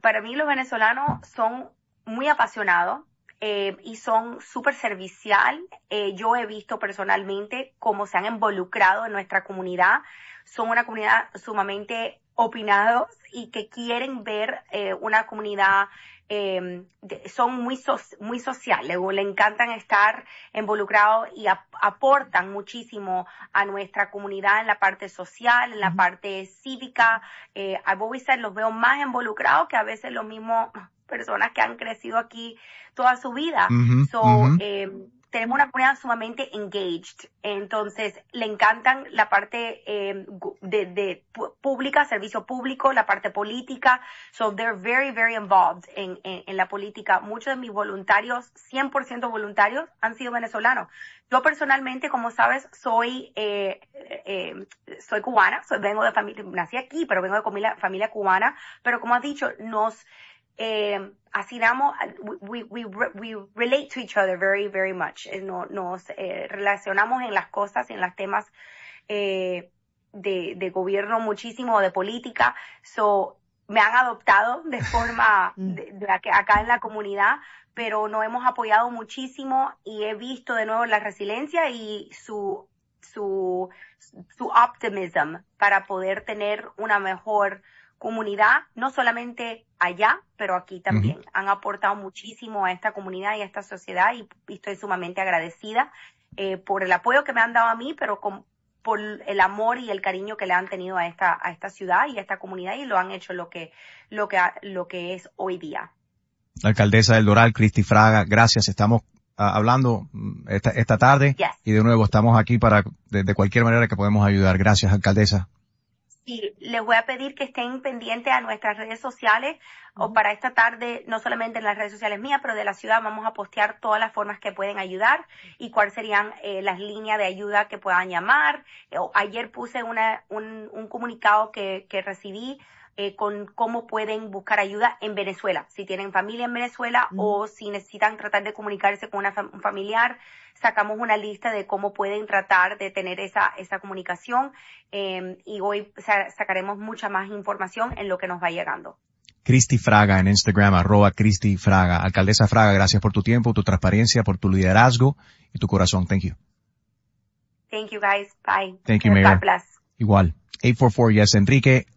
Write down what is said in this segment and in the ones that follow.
para mí los venezolanos son muy apasionados y son súper servicial. Yo he visto personalmente cómo se han involucrado en nuestra comunidad. Son una comunidad sumamente opinados y que quieren ver una comunidad, son muy sociales, le encantan estar involucrados y aportan muchísimo a nuestra comunidad en la parte social, en la parte cívica. A Bobby los veo más involucrados que a veces los mismos personas que han crecido aquí toda su vida. Tenemos una comunidad sumamente engaged, entonces le encantan la parte de pública, servicio público, la parte política, so they're very, very involved en la política. Muchos de mis voluntarios, 100% voluntarios, han sido venezolanos. Yo personalmente, como sabes, soy cubana, vengo de familia, nací aquí, pero vengo de familia cubana, pero como has dicho, we relate to each other very, very much. Nos relacionamos en las cosas y en los temas de gobierno muchísimo, de política. So, me han adoptado de forma acá en la comunidad, pero nos hemos apoyado muchísimo y he visto de nuevo la resiliencia y su optimism para poder tener una mejor comunidad, no solamente allá, pero aquí también. Han aportado muchísimo a esta comunidad y a esta sociedad y estoy sumamente agradecida por el apoyo que me han dado a mí, pero por el amor y el cariño que le han tenido a esta ciudad y a esta comunidad y lo han hecho lo que es hoy día. La alcaldesa del Doral, Cristi Fraga, gracias. Estamos hablando esta tarde y de nuevo estamos aquí para de cualquier manera que podemos ayudar. Gracias, alcaldesa. Sí, les voy a pedir que estén pendientes a nuestras redes sociales o para esta tarde, no solamente en las redes sociales mías, pero de la ciudad vamos a postear todas las formas que pueden ayudar y cuáles serían las líneas de ayuda que puedan llamar. Ayer puse un comunicado que recibí con cómo pueden buscar ayuda en Venezuela. Si tienen familia en Venezuela o si necesitan tratar de comunicarse con un familiar, sacamos una lista de cómo pueden tratar de tener esa comunicación y hoy sacaremos mucha más información en lo que nos va llegando. Cristi Fraga en Instagram, @Cristi Fraga. Alcaldesa Fraga, gracias por tu tiempo, tu transparencia, por tu liderazgo y tu corazón. Thank you. Thank you, guys. Bye. Thank you, Mayor. God bless. Igual. 844-YES Enrique,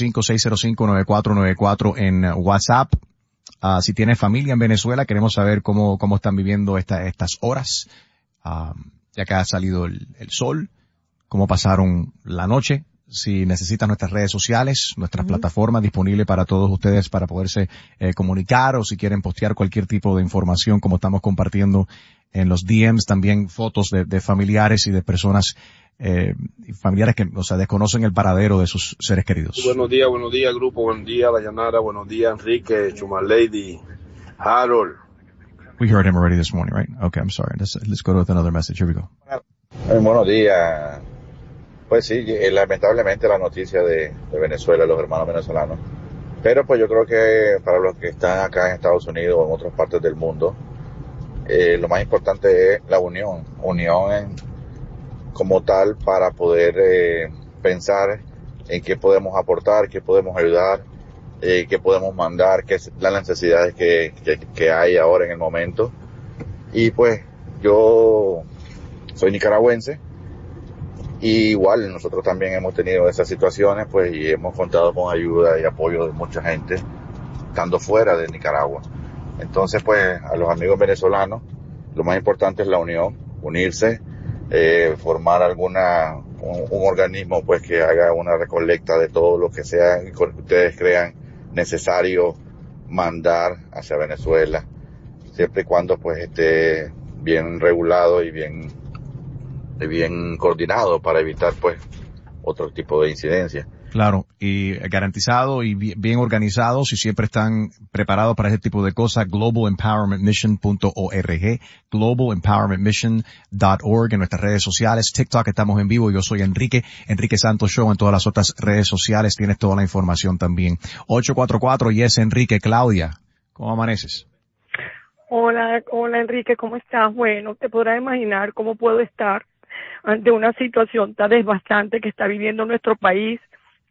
305-605-9494 en WhatsApp. Si tienes familia en Venezuela, queremos saber cómo están viviendo estas horas, ya que ha salido el sol, cómo pasaron la noche. Si necesitan nuestras redes sociales, nuestras plataformas disponibles para todos ustedes para poderse comunicar o si quieren postear cualquier tipo de información como estamos compartiendo en los DMs, también fotos de familiares y de personas familiares que, desconocen el paradero de sus seres queridos. Buenos días, grupo, buenos días, Dayanara, buenos días, Enrique, Chuma Lady, Harold. We heard him already this morning, right? Okay, I'm sorry. Let's go with another message. Here we go. Buenos días. Pues sí, lamentablemente la noticia de Venezuela, los hermanos venezolanos. Pero pues yo creo que para los que están acá en Estados Unidos o en otras partes del mundo, lo más importante es la unión como tal para poder pensar en qué podemos aportar, qué podemos ayudar, qué podemos mandar, qué es las necesidades que hay ahora en el momento. Y pues yo soy nicaragüense y igual nosotros también hemos tenido esas situaciones pues y hemos contado con ayuda y apoyo de mucha gente estando fuera de Nicaragua. Entonces pues a los amigos venezolanos lo más importante es la unión, unirse, formar un organismo pues que haga una recolecta de todo lo que sea que ustedes crean necesario mandar hacia Venezuela, siempre y cuando pues esté bien regulado y bien coordinado para evitar pues otro tipo de incidencias. Claro, y garantizado y bien organizados y siempre están preparados para ese tipo de cosas. globalempowermentmission.org, globalempowermentmission.org en nuestras redes sociales. TikTok estamos en vivo, yo soy Enrique Santos Show en todas las otras redes sociales, tienes toda la información también. 844-YES Enrique. Claudia, ¿cómo amaneces? Hola Enrique, ¿cómo estás? Bueno, te podrás imaginar cómo puedo estar ante una situación tan devastante que está viviendo nuestro país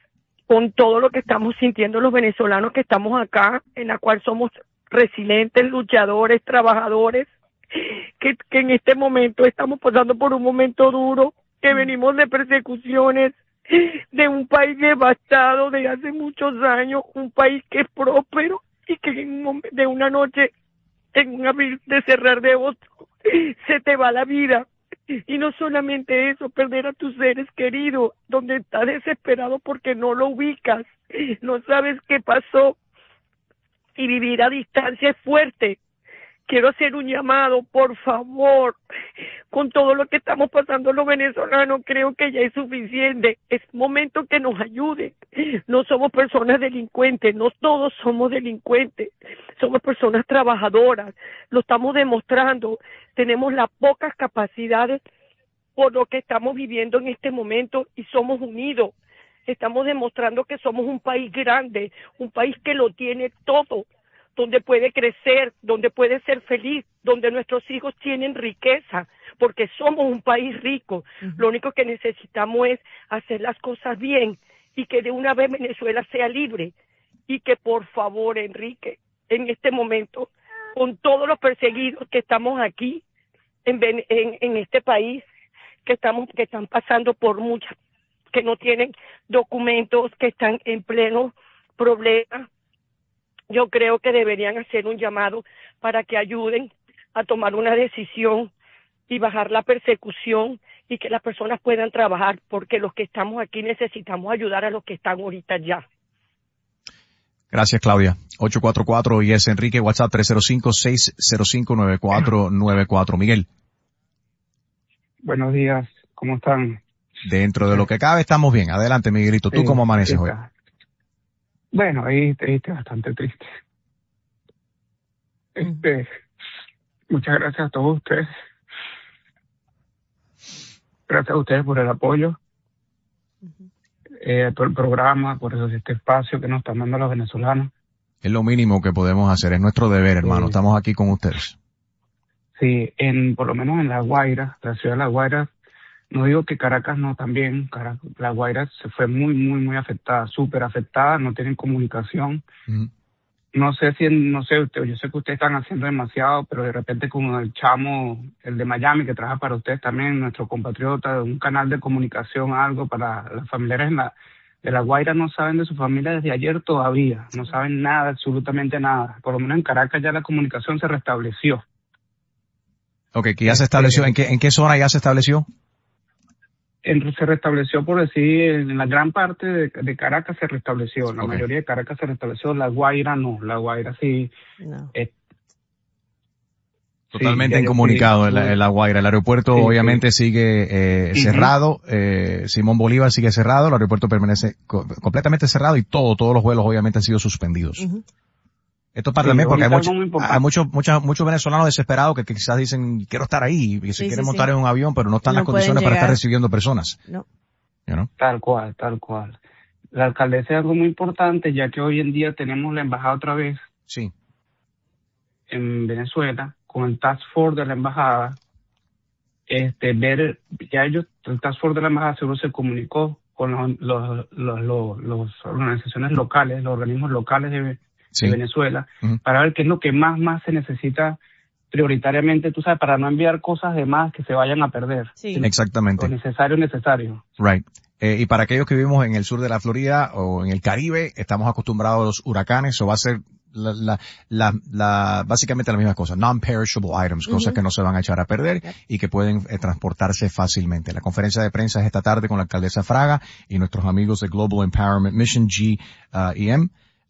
con todo lo que estamos sintiendo los venezolanos que estamos acá, en la cual somos resilientes, luchadores, trabajadores, que en este momento estamos pasando por un momento duro, que venimos de persecuciones, de un país devastado de hace muchos años, un país que es próspero y que de una noche, en un abrir de cerrar de otro, se te va la vida. Y no solamente eso, perder a tus seres queridos, donde estás desesperado porque no lo ubicas, no sabes qué pasó, y vivir a distancia es fuerte. Quiero hacer un llamado, por favor, con todo lo que estamos pasando los venezolanos, creo que ya es suficiente, es momento que nos ayuden. No somos personas delincuentes, no todos somos delincuentes, somos personas trabajadoras, lo estamos demostrando, tenemos las pocas capacidades por lo que estamos viviendo en este momento y somos unidos. Estamos demostrando que somos un país grande, un país que lo tiene todo, donde puede crecer, donde puede ser feliz, donde nuestros hijos tienen riqueza, porque somos un país rico. Lo único que necesitamos es hacer las cosas bien y que de una vez Venezuela sea libre. Y que por favor, Enrique, en este momento, con todos los perseguidos que estamos aquí en este país, que están pasando por muchas, que no tienen documentos, que están en pleno problema, yo creo que deberían hacer un llamado para que ayuden a tomar una decisión y bajar la persecución y que las personas puedan trabajar, porque los que estamos aquí necesitamos ayudar a los que están ahorita ya. Gracias, Claudia. 844 y es Enrique, WhatsApp 305-605-9494. Miguel. Buenos días, ¿cómo están? Dentro de lo que cabe estamos bien. Adelante, Miguelito. ¿Tú cómo amaneces hoy? Bueno, ahí bastante triste. Muchas gracias a todos ustedes. Gracias a ustedes por el apoyo, por el programa, por este espacio que nos están dando los venezolanos. Es lo mínimo que podemos hacer, es nuestro deber, hermano. Estamos aquí con ustedes. Sí, por lo menos en La Guaira, la ciudad de La Guaira, no digo que Caracas no también, La Guaira se fue muy afectada, súper afectada, no tienen comunicación. No sé, yo sé que ustedes están haciendo demasiado, pero de repente como el chamo, el de Miami, que trabaja para ustedes también, nuestro compatriota, un canal de comunicación, algo para las familiares de La Guaira, no saben de su familia desde ayer todavía, no saben nada, absolutamente nada. Por lo menos en Caracas ya la comunicación se restableció. Ok, que ya se estableció, ¿en qué zona ya se estableció? Se restableció, por decir, en la gran parte de Caracas se restableció, la mayoría de Caracas se restableció, La Guaira no, La Guaira sí. No. Totalmente incomunicado en La Guaira. El aeropuerto obviamente sigue cerrado, Simón Bolívar sigue cerrado, el aeropuerto permanece completamente cerrado y todos los vuelos obviamente han sido suspendidos. Esto para también porque hay muchos venezolanos desesperados que quizás dicen, quiero estar ahí, y se quieren montar en un avión, pero no están las condiciones para estar recibiendo personas. No. You know? Tal cual. La alcaldesa es algo muy importante, ya que hoy en día tenemos la embajada otra vez. Sí. En Venezuela, con el Task Force de la embajada, el Task Force de la embajada seguro se comunicó con las organizaciones locales, los organismos locales de Venezuela, para ver qué es lo que más se necesita prioritariamente, tú sabes, para no enviar cosas de más que se vayan a perder. Sí. Exactamente. Lo necesario. Right. Y para aquellos que vivimos en el sur de la Florida o en el Caribe, estamos acostumbrados a los huracanes, o va a ser básicamente la misma cosa, non-perishable items, cosas que no se van a echar a perder y que pueden transportarse fácilmente. La conferencia de prensa es esta tarde con la alcaldesa Fraga y nuestros amigos de Global Empowerment Mission, GEM,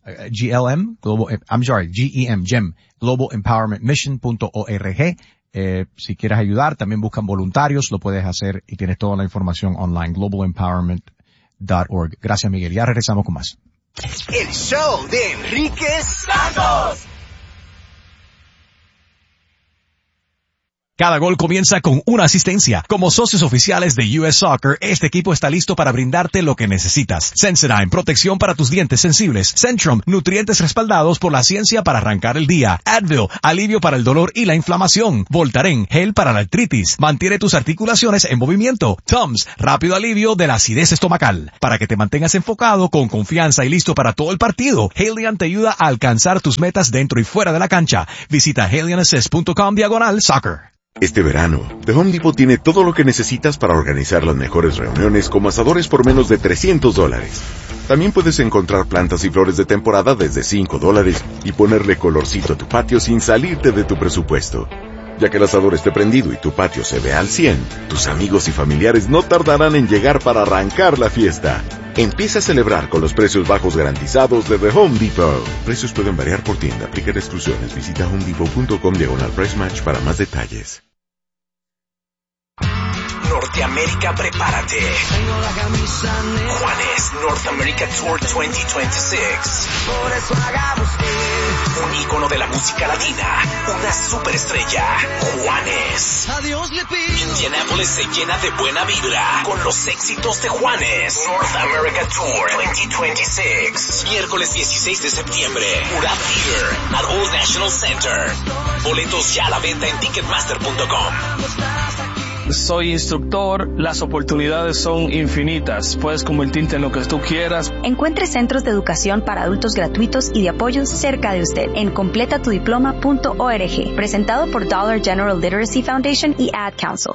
globalempowermentmission.org. Si quieres ayudar, también buscan voluntarios, lo puedes hacer y tienes toda la información online, globalempowerment.org. Gracias, Miguel. Ya regresamos con más. El show de Enrique Santos. Cada gol comienza con una asistencia. Como socios oficiales de US Soccer, este equipo está listo para brindarte lo que necesitas. Sensodyne, protección para tus dientes sensibles. Centrum, nutrientes respaldados por la ciencia para arrancar el día. Advil, alivio para el dolor y la inflamación. Voltaren, gel para la artritis. Mantiene tus articulaciones en movimiento. Tums, rápido alivio de la acidez estomacal. Para que te mantengas enfocado, con confianza y listo para todo el partido, Halion te ayuda a alcanzar tus metas dentro y fuera de la cancha. Visita halionassist.com/soccer. Este verano, The Home Depot tiene todo lo que necesitas para organizar las mejores reuniones como asadores por menos de $300. También puedes encontrar plantas y flores de temporada desde $5 y ponerle colorcito a tu patio sin salirte de tu presupuesto. Ya que el asador esté prendido y tu patio se ve al 100, tus amigos y familiares no tardarán en llegar para arrancar la fiesta. Empieza a celebrar con los precios bajos garantizados de The Home Depot. Precios pueden variar por tienda. Aplica restricciones. Visita homedepot.com/price match para más detalles. Norteamérica, prepárate. Tengo la camisa negra. Juanes North America Tour 2026. Por eso hagamos un ícono de la música latina, una superestrella, Juanes. A Dios le pido. Indianapolis se llena de buena vibra con los éxitos de Juanes North America Tour 2026. Miércoles 16 de septiembre, Murat Theater at Old National Center. Boletos ya a la venta en Ticketmaster.com. Soy instructor, las oportunidades son infinitas, puedes convertirte en lo que tú quieras. Encuentre centros de educación para adultos gratuitos y de apoyo cerca de usted en completatudiploma.org, presentado por Dollar General Literacy Foundation y Ad Council.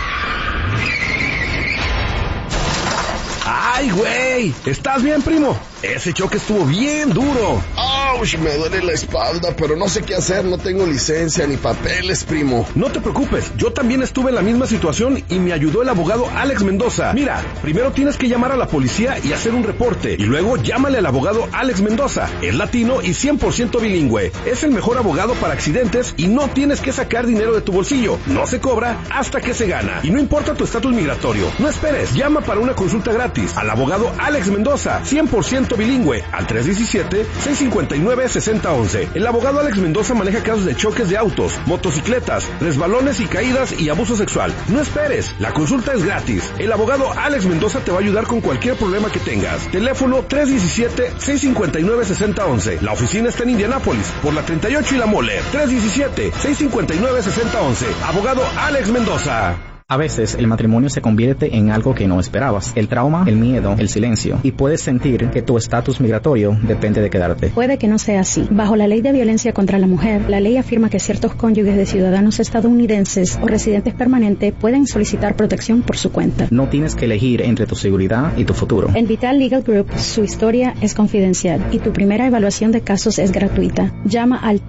¡Ay, güey! ¿Estás bien, primo? Ese choque estuvo bien duro. ¡Auch! Me duele la espalda, pero no sé qué hacer. No tengo licencia ni papeles, primo. No te preocupes. Yo también estuve en la misma situación y me ayudó el abogado Alex Mendoza. Mira, primero tienes que llamar a la policía y hacer un reporte. Y luego llámale al abogado Alex Mendoza. Es latino y 100% bilingüe. Es el mejor abogado para accidentes y no tienes que sacar dinero de tu bolsillo. No se cobra hasta que se gana. Y no importa tu estatus migratorio. No esperes. Llama para una consulta gratis al abogado Alex Mendoza, 100% bilingüe, al 317-659-6011. El abogado Alex Mendoza maneja casos de choques de autos, motocicletas, resbalones y caídas y abuso sexual. No esperes, la consulta es gratis. El abogado Alex Mendoza te va a ayudar con cualquier problema que tengas. Teléfono 317-659-6011. La oficina está en Indianápolis, por la 38 y la Mole. 317-659-6011. Abogado Alex Mendoza. A veces el matrimonio se convierte en algo que no esperabas. El trauma, el miedo, el silencio. Y puedes sentir que tu estatus migratorio depende de quedarte. Puede que no sea así. Bajo la ley de violencia contra la mujer, la ley afirma que ciertos cónyuges de ciudadanos estadounidenses o residentes permanentes pueden solicitar protección por su cuenta. No tienes que elegir entre tu seguridad y tu futuro. En Vital Legal Group, su historia es confidencial y tu primera evaluación de casos es gratuita. Llama al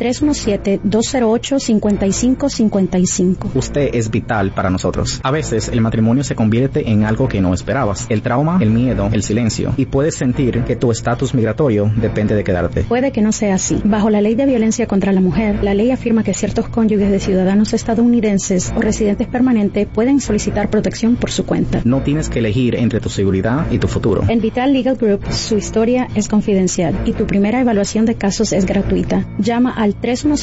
317-208-5555. Usted es vital para nosotros. A veces el matrimonio se convierte en algo que no esperabas. El trauma, el miedo, el silencio. Y puedes sentir que tu estatus migratorio depende de quedarte. Puede que no sea así. Bajo la ley de violencia contra la mujer, la ley afirma que ciertos cónyuges de ciudadanos estadounidenses o residentes permanentes pueden solicitar protección por su cuenta. No tienes que elegir entre tu seguridad y tu futuro. En Vital Legal Group, su historia es confidencial y tu primera evaluación de casos es gratuita. Llama al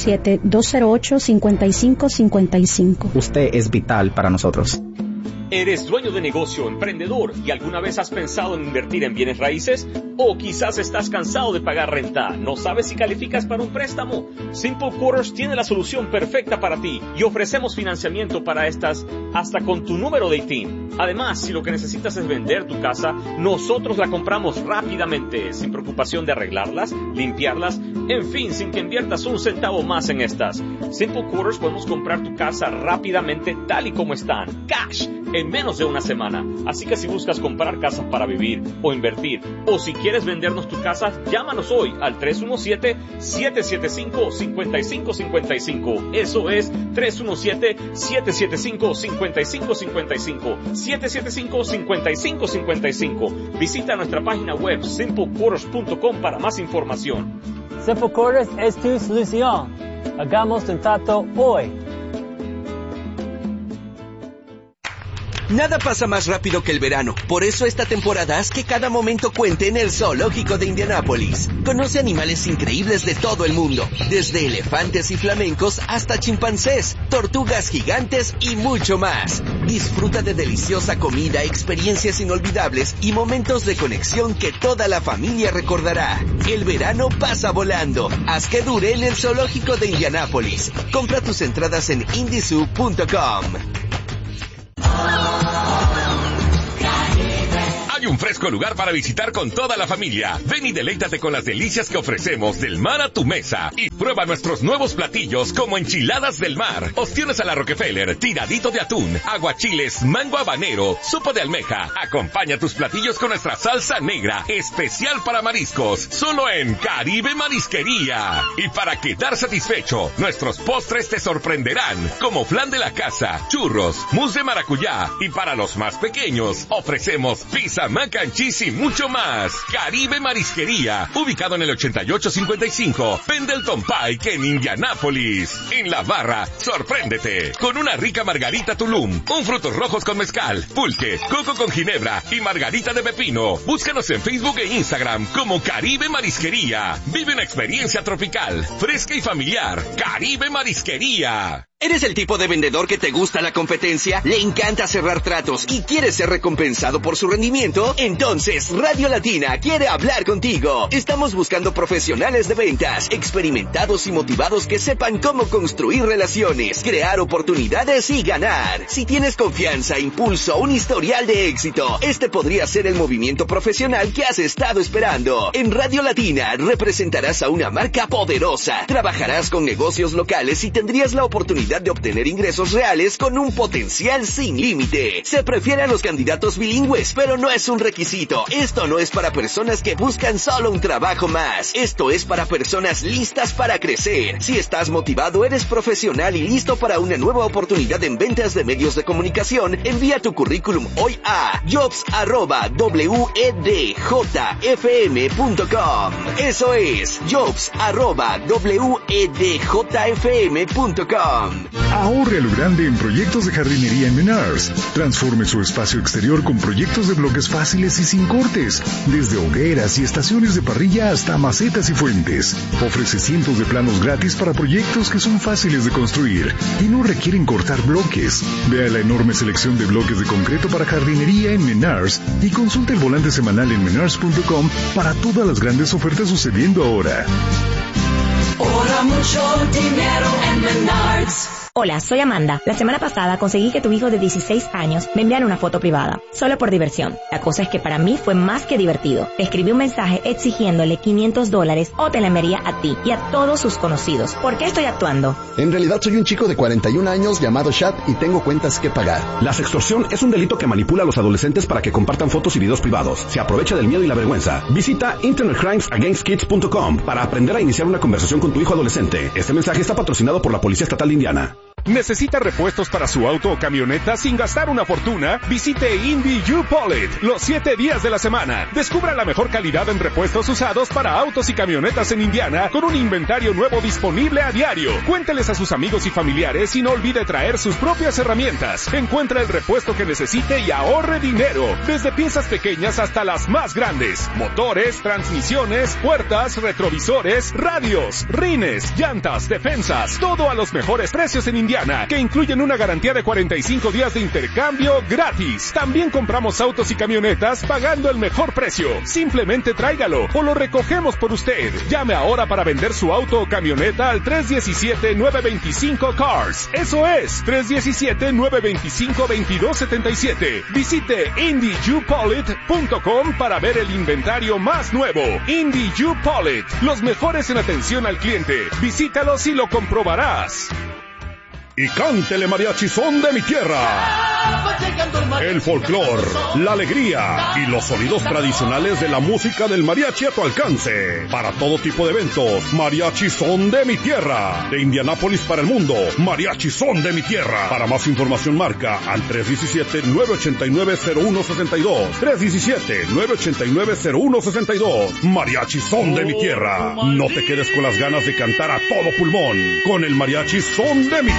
317-208-5555. Usted es vital para nosotros. ¿Eres dueño de negocio, emprendedor y alguna vez has pensado en invertir en bienes raíces? ¿O quizás estás cansado de pagar renta? ¿No sabes si calificas para un préstamo? Simple Quarters tiene la solución perfecta para ti y ofrecemos financiamiento para estas hasta con tu número de ITIN. Además, si lo que necesitas es vender tu casa, nosotros la compramos rápidamente, sin preocupación de arreglarlas, limpiarlas, en fin, sin que inviertas un centavo más en estas. Simple Quarters podemos comprar tu casa rápidamente tal y como están, cash, en menos de una semana. Así que si buscas comprar casas para vivir o invertir, o si quieres vendernos tu casa, llámanos hoy al 317-775-5555. Eso es 317-775-5555. 775-5555. Visita nuestra página web simplequarters.com para más información. Simple Quarters es tu solución. Hagamos un trato hoy. Nada pasa más rápido que el verano. Por eso esta temporada haz que cada momento cuente en el Zoológico de Indianápolis. Conoce animales increíbles de todo el mundo. Desde elefantes y flamencos hasta chimpancés, tortugas gigantes y mucho más. Disfruta de deliciosa comida, experiencias inolvidables y momentos de conexión que toda la familia recordará. El verano pasa volando. Haz que dure en el Zoológico de Indianápolis. Compra tus entradas en indizoo.com. Hay un fresco lugar para visitar con toda la familia. Ven y deleítate con las delicias que ofrecemos del mar a tu mesa. Y prueba nuestros nuevos platillos como enchiladas del mar, ostiones a la Rockefeller, tiradito de atún, aguachiles, mango habanero, sopa de almeja. Acompaña tus platillos con nuestra salsa negra, especial para mariscos, solo en Caribe Marisquería. Y para quedar satisfecho, nuestros postres te sorprenderán, como flan de la casa, churros, mousse de maracuyá. Y para los más pequeños, ofrecemos pizza, mac and cheese y mucho más. Caribe Marisquería, ubicado en el 8855 Pendleton Pike en Indianápolis. En la barra, sorpréndete con una rica margarita Tulum, un frutos rojos con mezcal, pulque, coco con ginebra y margarita de pepino. Búscanos en Facebook e Instagram como Caribe Marisquería. Vive una experiencia tropical, fresca y familiar. Caribe Marisquería. ¿Eres el tipo de vendedor que te gusta la competencia? ¿Le encanta cerrar tratos y quieres ser recompensado por su rendimiento? Entonces, Radio Latina quiere hablar contigo. Estamos buscando profesionales de ventas, experimentados y motivados que sepan cómo construir relaciones, crear oportunidades y ganar. Si tienes confianza, impulso, un historial de éxito, este podría ser el movimiento profesional que has estado esperando. En Radio Latina representarás a una marca poderosa, trabajarás con negocios locales y tendrías la oportunidad de obtener ingresos reales con un potencial sin límite. Se prefiere a los candidatos bilingües, pero no es un requisito. Esto no es para personas que buscan solo un trabajo más. Esto es para personas listas para crecer. Si estás motivado, eres profesional y listo para una nueva oportunidad en ventas de medios de comunicación, envía tu currículum hoy a jobs@wedjfm.com. Eso es jobs@wedjfm.com. Ahorre a lo grande en proyectos de jardinería en Menards. Transforme su espacio exterior con proyectos de bloques fáciles y sin cortes, desde hogueras y estaciones de parrilla hasta macetas y fuentes. Ofrece cientos de planos gratis para proyectos que son fáciles de construir y no requieren cortar bloques. Vea la enorme selección de bloques de concreto para jardinería en Menards y consulte el volante semanal en menards.com para todas las grandes ofertas sucediendo ahora. Ahora mucho dinero en Menards. Hola, soy Amanda. La semana pasada conseguí que tu hijo de 16 años me enviara una foto privada, solo por diversión. La cosa es que para mí fue más que divertido. Le escribí un mensaje exigiéndole $500 o te la enviaría a ti y a todos sus conocidos. ¿Por qué estoy actuando? En realidad soy un chico de 41 años llamado Shad y tengo cuentas que pagar. La sextorsión es un delito que manipula a los adolescentes para que compartan fotos y videos privados. Se aprovecha del miedo y la vergüenza. Visita internetcrimesagainstkids.com para aprender a iniciar una conversación con tu hijo adolescente. Este mensaje está patrocinado por la Policía Estatal de Indiana. ¿Necesita repuestos para su auto o camioneta sin gastar una fortuna? Visite Indy U-Polit los 7 días de la semana. Descubra la mejor calidad en repuestos usados para autos y camionetas en Indiana con un inventario nuevo disponible a diario. Cuénteles a sus amigos y familiares y no olvide traer sus propias herramientas. Encuentra el repuesto que necesite y ahorre dinero. Desde piezas pequeñas hasta las más grandes. Motores, transmisiones, puertas, retrovisores, radios, rines, llantas, defensas. Todo a los mejores precios en Indiana, que incluyen una garantía de 45 días de intercambio gratis. También compramos autos y camionetas pagando el mejor precio. Simplemente tráigalo o lo recogemos por usted. Llame ahora para vender su auto o camioneta al 317-925-CARS. Eso es, 317-925-2277. Visite IndyUPolit.com para ver el inventario más nuevo. Indy U-Polit, los mejores en atención al cliente. Visítalos y lo comprobarás. Y cántele mariachi son de mi tierra. El folclor, la alegría y los sonidos tradicionales de la música del mariachi a tu alcance. Para todo tipo de eventos, mariachi son de mi tierra. De Indianápolis para el mundo, mariachi son de mi tierra. Para más información marca al 317-989-0162. 317-989-0162. Mariachi son de mi tierra. No te quedes con las ganas de cantar a todo pulmón. Con el mariachi son de mi tierra.